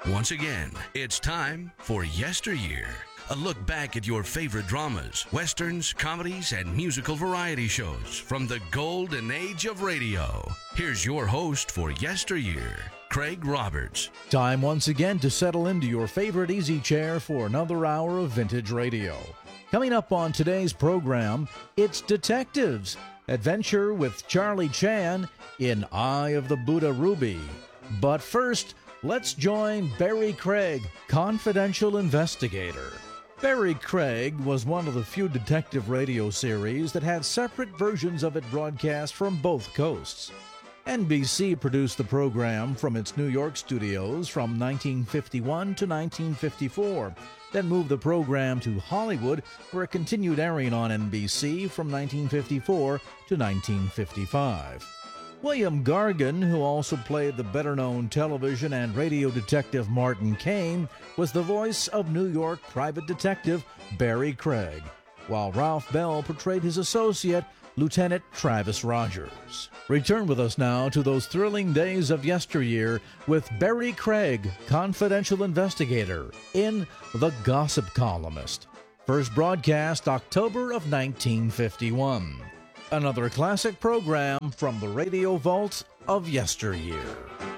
Once again, it's time for Yesteryear. A look back at your favorite dramas, westerns, comedies, and musical variety shows from the golden age of radio. Here's your host for Yesteryear, Craig Roberts. Time once again to settle into your favorite easy chair for another hour of vintage radio. Coming up on today's program, it's Detectives, adventure with Charlie Chan in Eye of the Buddha Ruby. But first, let's join Barry Craig, confidential investigator. Barry Craig was one of the few detective radio series that had separate versions of it broadcast from both coasts. NBC produced the program from its New York studios from 1951 to 1954, then moved the program to Hollywood, where it continued airing on NBC from 1954 to 1955. William Gargan, who also played the better-known television and radio detective Martin Caine, was the voice of New York private detective Barry Craig, while Ralph Bell portrayed his associate, Lieutenant Travis Rogers. Return with us now to those thrilling days of yesteryear with Barry Craig, confidential investigator, in The Gossip Columnist. First broadcast October of 1951. Another classic program from the radio vault of yesteryear.